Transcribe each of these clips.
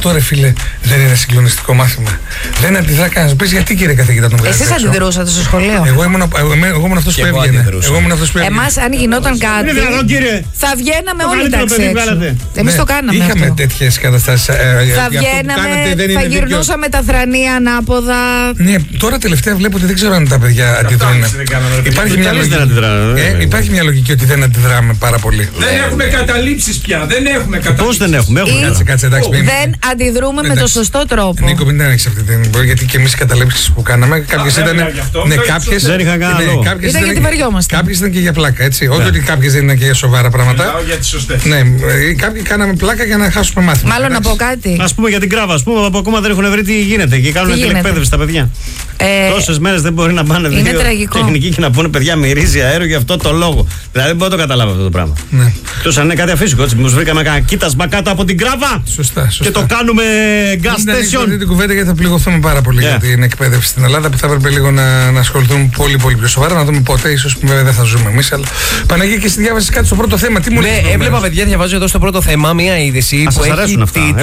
Αυτό ρε φίλε δεν είναι συγκλονιστικό μάθημα. Δεν αντιδρά κανένας. Πες γιατί κύριε καθηγητά τον βγάζει. Εσείς αντιδρούσατε στο σχολείο? Εγώ ήμουν αυτός που έβγαινε. Εμάς αν γινόταν κάτι θα βγαίναμε όλοι ταξί έξω. Εμείς το κάναμε. Είχαμε τέτοιες καταστάσεις. Θα βγαίναμε, θα γυρνούσαμε τα θρανία ανάποδα. Ναι, τώρα τελευταία βλέπω ότι δεν ξέρω αν τα παιδιά αντιδρούν. Υπάρχει μια λογική ότι δεν αντιδράμε πάρα πολύ. Δεν έχουμε καταλήψεις πια. Πώς δεν έχουμε? Κάτσε, εντάξει. Δεν αντιδρούμε με το σωστό τρόπο. Νίκο, μην έχεις αυτή την. Γιατί και εμείς οι καταλήψεις που κάναμε, κάποιες ήταν. Ναι, κάποιες δεν είχαν κανένα λόγο. Ήταν γιατί βαριόμαστε. Κάποιες ήταν και για πλάκα, έτσι. Όχι ότι κάποιες δεν ήταν και για σοβαρά πράγματα. Μιλάω για τις σωστές. Ναι, κάποιοι κάναμε πλάκα για να χάσουμε μάθημα. Μάλλον να πω κάτι. Ας πούμε για την Κράβα, ας πούμε, που ακόμα δεν έχουν βρει τι γίνεται και κάνουν την εκπαίδευση στα παιδιά. Τόσες μέρες δεν μπορεί να πάνε δύο τεχνικοί και να πούνε παιδιά μυρίζει αέριο για αυτό το λόγο. Δηλαδή δεν μπορώ να το καταλάβω αυτό το πράγμα. Ναι. Τόσο αν είναι κάτι αφύσικο, έτσι. Μήπως βρήκαμε κανένα κοίτασμα κάτω από την Κράβα. Σωστά. Και το κάνουμε gas station. Αυτή την κουβέντα γιατί θα πληγωθούμε πάρα πολύ για την εκπαίδευση στην Ελλάδα που θα έπρεπε λίγο να ασχοληθούμε πολύ πιο σοβαρά. Να δούμε πότε, ίσως βέβαια δεν θα ζούμε εμείς. Αλλά Παναγία, και εσύ διάβασες κάτι στο πρώτο θέμα. Τι μου λέει? Ναι, έβλεπα παιδιά, διαβάζω εδώ στο πρώτο θέμα μία είδηση που έχει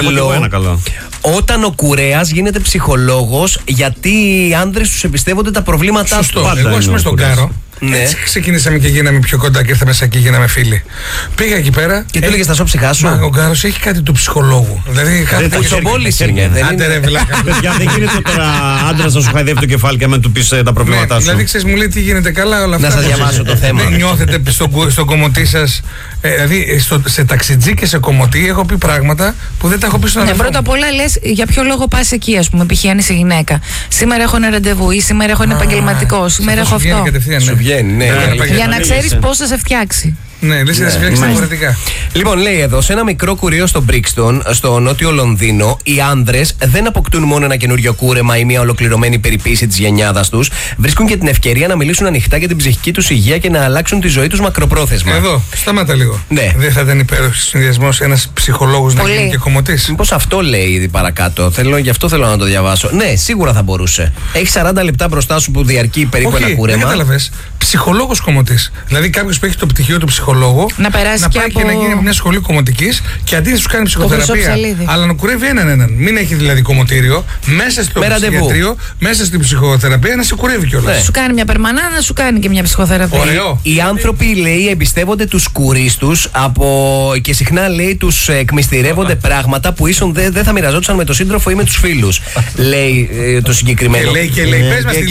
τίτλο «Όταν ο κουρέας γίνεται ψυχολόγος γιατί οι άνδρες τους εμπιστεύονται τα προβλήματά τους». Σωστό. Εγώ ας πούμε στον Κάρο. Ναι. Έτσι ξεκινήσαμε και γίναμε πιο κοντά και ήρθαμε μέσα εκεί, γίναμε φίλοι. Πήγα εκεί πέρα. Και του έλεγε στα ψυχά σου. Ο Γκάρος έχει κάτι του ψυχολόγου. Δηλαδή κάτι που τσομπόληση είναι. Άντε ρε βλάκα. Παιδιά, δεν γίνεται τώρα άντρας να σου χαϊδεύει το κεφάλι και να του πεις τα προβλήματά σου. Δηλαδή ξέρεις, μου λέει τι γίνεται καλά όλα αυτά. Να σας διαβάσω το θέμα. Δεν νιώθετε στον κομμωτή σας. Δηλαδή σε ταξιτζή και σε κομμωτή έχω πει πράγματα που δεν τα έχω πει στον αδερφό. Πρώτα απ' όλα λες για ποιο λόγο πας εκεί, ας πούμε, π.χ. αν είσαι γυναίκα. Σήμερα έχω ένα ραντεβού ή σήμερα έχω ένα επαγγελματικό. Σήμερα έχω αυτό. Σου βγαίνει, ναι. Για να ξέρεις πώς θα σε φτιάξει. Ναι, λες να σε φτιάξει διαφορετικά. Λοιπόν, λέει εδώ, σε ένα μικρό κουρείο στο Brixton, στο νότιο Λονδίνο, οι άνδρες δεν αποκτούν μόνο ένα καινούριο κούρεμα ή μια ολοκληρωμένη περιποίηση της γενιάδας τους, βρίσκουν και την ευκαιρία να μιλήσουν ανοιχτά για την ψυχική τους υγεία και να αλλάξουν τη ζωή τους μακροπρόθεσμα. Εδώ, σταμάτα λίγο. Ναι. Δεν θα ήταν υπέροχος συνδυασμός ένας ψυχολόγος να γίνει και κομμωτής? Μήπως αυτό λέει ήδη παρακάτω. Γι' αυτό θέλω να το διαβάσω. Ναι, σίγουρα θα μπορούσε. Έχει 40 λεπτά μπροστά σου που διαρκεί περίπου ένα κούρεμα. Δεν κατάλαβες. Ψυχολόγος κομμωτής. Δηλαδή κάποιος που έχει το πτυχίο του ψυχολόγου να περάσει να πάει και να γίνει μια σχολή κομμωτικής και αντί να σου κάνει ψυχοθεραπεία, αλλά να κουρεύει έναν. Μην έχει δηλαδή κομμωτήριο μέσα στο ψυχιατρίο, μέσα στην ψυχοθεραπεία να σε κουρεύει κιόλας. Ναι. Σου κάνει μια περμανά, να σου κάνει και μια ψυχοθεραπεία. Ωραίο. Οι άνθρωποι, λέει, εμπιστεύονται τους κουρίς τους και συχνά, λέει, τους εκμυστηρεύονται πράγματα που ίσως δεν θα μοιραζόντουσαν με τον σύντροφο ή με τους φίλους. Λέει το συγκεκριμένο. Και λέει, πες μας τι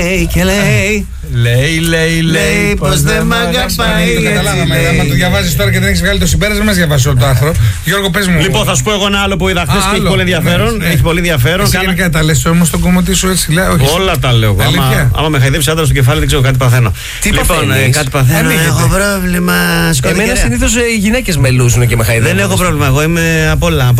λέει. Λέει πως δεν μ' αγαπάει. Το καταλάβαμε. Άμα το διαβάζεις τώρα και δεν έχεις βγάλει το συμπέρασμα, μας διαβάσεις όλο το άρθρο. Γιώργο, πες μου. Λοιπόν, θα σου πω εγώ ένα άλλο που είδα χθες και έχει πολύ ενδιαφέρον. Έχει πολύ ενδιαφέρον. Εσύ γενικά τα λες όμως στον κομμωτή σου έτσι? Όλα τα λέω. Άμα με χαϊδεύεις άντρα στο κεφάλι, δεν ξέρω, κάτι παθαίνω. Τι παθαίνεις? Κάτι παθαίνω. Έχω πρόβλημα. Εμένα συνήθως οι γυναίκες με λούσουν και με χαϊδεύουν. Δεν έχω πρόβλημα. Εγώ είμαι απ' όλα.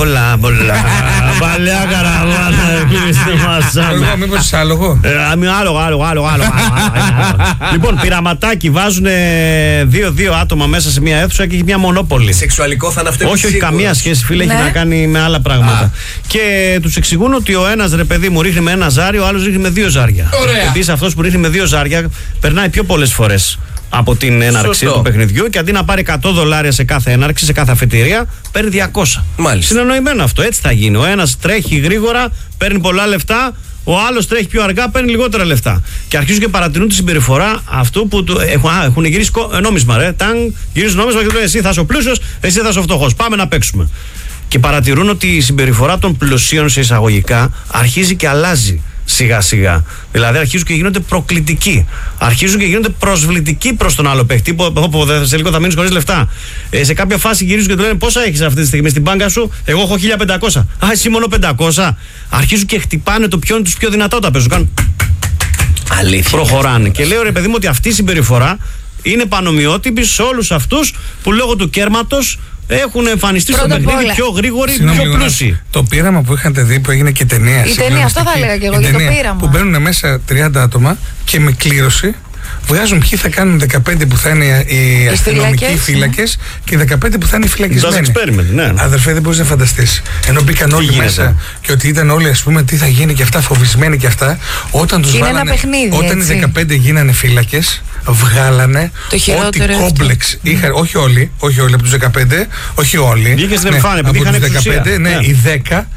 Παλιά καραβάνα, κύριε στη Μασάνα. Εγώ, μήπως είσαι άλογο? Άλογο. Λοιπόν, πειραματάκι, βάζουν 2-2 άτομα μέσα σε μια αίθουσα και έχει μια μονόπολη. Σεξουαλικό θα είναι αυτό? Όχι, καμία σχέση, φίλε, έχει να κάνει με άλλα πράγματα. Και τους εξηγούν ότι ο ένας, ρε παιδί μου, ρίχνει με ένα ζάρι, ο άλλος ρίχνει με 2 ζάρια. Επίσης αυτός που ρίχνει με 2 ζάρια περνάει πιο πολλές φορές από την έναρξη του παιχνιδιού και αντί να πάρει $100 σε κάθε έναρξη, σε κάθε αφετηρία, παίρνει 200. Μάλιστα. Συνεννοημένο αυτό, έτσι θα γίνει. Ο ένας τρέχει γρήγορα, παίρνει πολλά λεφτά. Ο άλλος τρέχει πιο αργά, παίρνει λιγότερα λεφτά. Και αρχίζουν και παρατηρούν τη συμπεριφορά αυτού που έχουν γυρίσει νόμισμα. Γυρίζουν νόμισμα και του λένε εσύ θα είσαι ο πλούσιος, εσύ θα είσαι ο φτωχός. Πάμε να παίξουμε. Και παρατηρούν ότι η συμπεριφορά των πλουσίων σε εισαγωγικά αρχίζει και αλλάζει σιγά σιγά. Δηλαδή αρχίζουν και γίνονται προκλητικοί. Αρχίζουν και γίνονται προσβλητικοί προς τον άλλο παίχτη. Που σε λίγο θα μείνεις χωρίς λεφτά. Σε κάποια φάση γυρίζουν και του λένε πόσα έχεις αυτή τη στιγμή στην μπάνκα σου? Εγώ έχω 1.500. Α, εσύ μόνο 500. Αρχίζουν και χτυπάνε το πιόνι τους πιο δυνατά όταν παίζουν. Κάνουν. Αλήθεια. Προχωράνε. Και λέω ρε παιδί μου ότι αυτή η συμπεριφορά είναι πανομοιότυπη σε όλους αυτούς που λόγω του κέρματος έχουν εμφανιστεί στο παιχνίδι πιο γρήγοροι, πιο πλούσιοι. Το πείραμα που είχατε δει που έγινε και ταινία. Η ταινία, αυτό θα έλεγα και εγώ για το πείραμα. Που μπαίνουν μέσα 30 άτομα και με κλήρωση βγάζουν ποιοι θα κάνουν 15 που θα είναι οι αστυνομικοί φύλακες και 15 που θα είναι οι φυλακισμένοι. Ναι. Αδερφέ, δεν μπορείς να φανταστείς. Ενώ μπήκαν όλοι μέσα και ότι ήταν όλοι, ας πούμε, τι θα γίνει και αυτά, φοβισμένοι και αυτά. Όταν τους βάλανε, όταν οι 15 γίνανε φύλακες, βγάλανε ό,τι κόμπλεξ είχαν. Όχι όλοι από τους 15, όχι όλοι. Βγήκε στην εμφάνεια, από τους 15, οι 10